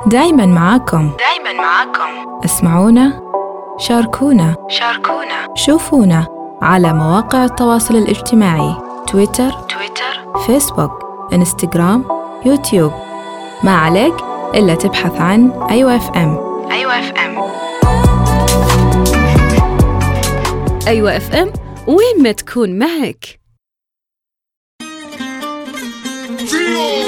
دايماً معاكم. اسمعونا، شاركونا، شوفونا على مواقع التواصل الاجتماعي: تويتر، فيسبوك، إنستغرام، يوتيوب. ما عليك إلا تبحث عن أيوة اف ام. أيوة اف ام، وين ما تكون معك.